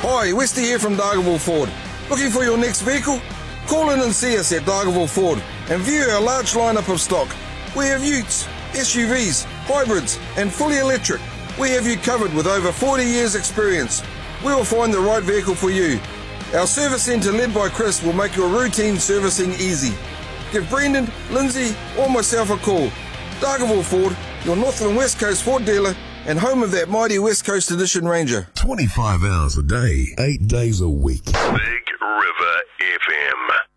Hi, Westy here from Dargaville Ford. Looking for your next vehicle? Call in and see us at Dargaville Ford and view our large lineup of stock. We have utes, SUVs, hybrids and fully electric. We have you covered with over 40 years experience. We will find the right vehicle for you. Our service centre led by Chris will make your routine servicing easy. Give Brendan, Lindsay or myself a call. Dargaville Ford, your North and West Coast Ford dealer and home of that mighty West Coast Edition Ranger. 25 hours a day, 8 days a week. Big River FM.